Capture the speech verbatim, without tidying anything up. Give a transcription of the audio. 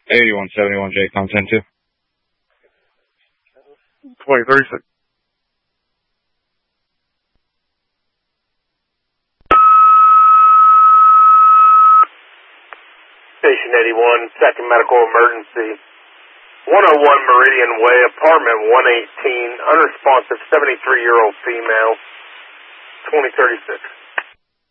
eighty-one seventy-one J, com ten two. twenty thirty-six. Station eighty-one, second medical emergency. one oh one Meridian Way, apartment one eighteen, unresponsive seventy-three-year-old female, twenty thirty-six.